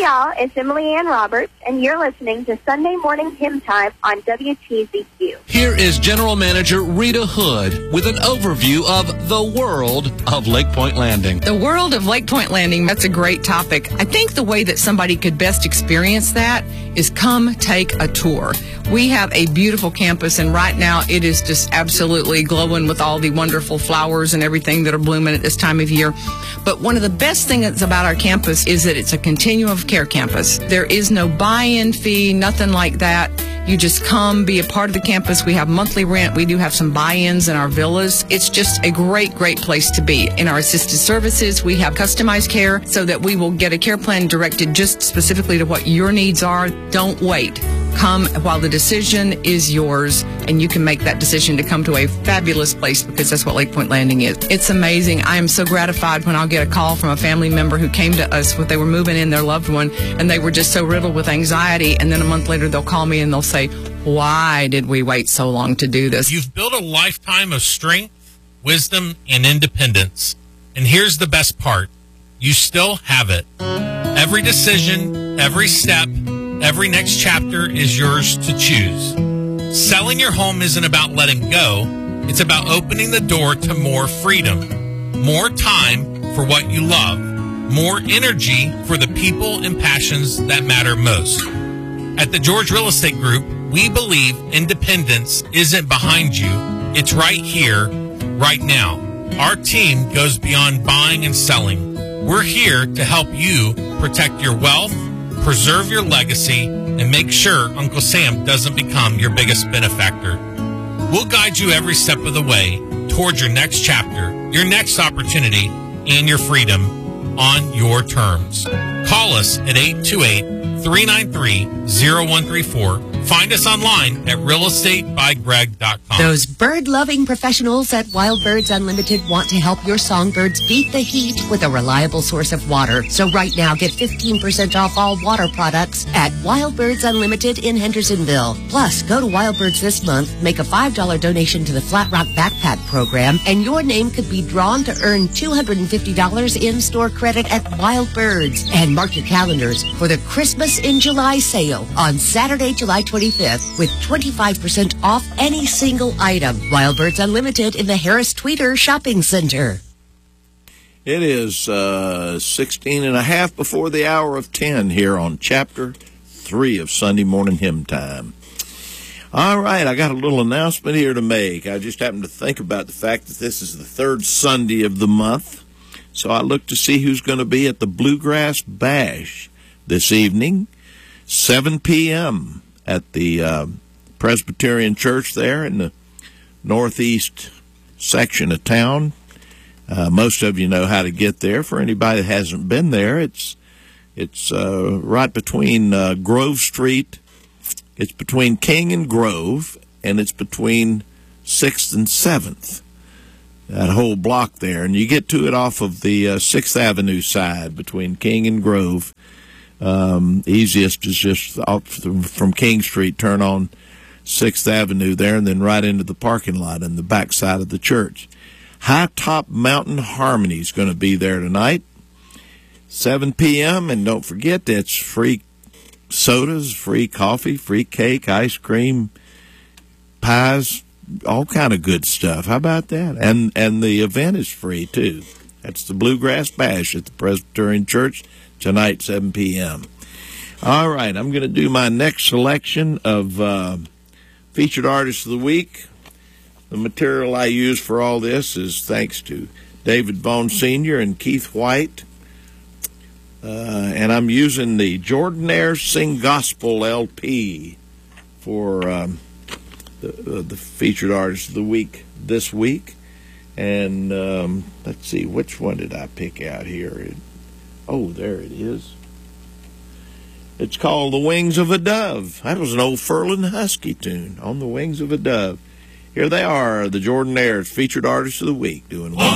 y'all, it's Emily Ann Roberts, and you're listening to Sunday Morning Hymn Time on WTZQ. Here is General Manager Rita Hood with an overview of the world of Lake Point Landing. The world of Lake Point Landing, that's a great topic. I think the way that somebody could best experience that is come take a tour. We have a beautiful campus, and right now it is just absolutely glowing with all the wonderful flowers and everything that are blooming at this time of year. But one of the best things about our campus is that it's a continuum of care campus. There is no buy-in fee, nothing like that. You just come, be a part of the campus. We have monthly rent. We do have some buy-ins in our villas. It's just a great, great place to be. In our assisted services, we have customized care so that we will get a care plan directed just specifically to what your needs are. Don't wait. Come while the decision is yours, and you can make that decision to come to a fabulous place, because that's what Lake Point Landing is. It's amazing. I am so gratified when I'll get a call from a family member who came to us when they were moving in their loved one, and they were just so riddled with anxiety, and then a month later they'll call me and they'll say, why did we wait so long to do this? You've built a lifetime of strength, wisdom, and independence. And here's the best part. You still have it. Every decision, every step, every next chapter is yours to choose. Selling your home isn't about letting go. It's about opening the door to more freedom, more time for what you love, more energy for the people and passions that matter most. At the George Real Estate Group, we believe independence isn't behind you. It's right here, right now. Our team goes beyond buying and selling. We're here to help you protect your wealth, preserve your legacy, and make sure Uncle Sam doesn't become your biggest benefactor. We'll guide you every step of the way towards your next chapter, your next opportunity, and your freedom on your terms. Call us at 828-393-0134. Find us online at realestatebygreg.com. Those bird-loving professionals at Wild Birds Unlimited want to help your songbirds beat the heat with a reliable source of water. So right now, get 15% off all water products at Wild Birds Unlimited in Hendersonville. Plus, go to Wild Birds this month, make a $5 donation to the Flat Rock Backpack Program, and your name could be drawn to earn $250 in-store credit at Wild Birds. And mark your calendars for the Christmas in July sale on Saturday, July 25th, with 25% off any single item. Wild Birds Unlimited in the Harris Tweeter Shopping Center. It is 16 and a half before the hour of 10 here on Chapter 3 of Sunday Morning Hymn Time. All right, I got a little announcement here to make. I just happened to think about the fact that this is the third Sunday of the month, so I looked to see who's going to be at the Bluegrass Bash this evening, 7 p.m., at the Presbyterian Church there in the northeast section of town. Most of you know how to get there. For anybody that hasn't been there, it's right between Grove Street. It's between King and Grove, and it's between 6th and 7th, that whole block there. And you get to it off of the 6th Avenue side between King and Grove. Easiest is just off from King Street, turn on 6th Avenue there, and then right into the parking lot in the back side of the church. High Top Mountain Harmony is going to be there tonight, 7 p.m., and don't forget that's free sodas, free coffee, free cake, ice cream, pies, all kind of good stuff. How about that? And the event is free, too. That's the Bluegrass Bash at the Presbyterian Church tonight, 7 p.m. All right, I'm going to do my next selection of Featured Artists of the Week. The material I use for all this is thanks to David Vaughn Sr. and Keith White. And I'm using the Jordanaires Sing Gospel LP for the Featured Artists of the Week this week. And let's see, which one did I pick out here? Oh, there it is. It's called The Wings of a Dove. That was an old Furlan Husky tune, On the Wings of a Dove. Here they are, the Jordanaires, Featured Artists of the Week, doing one.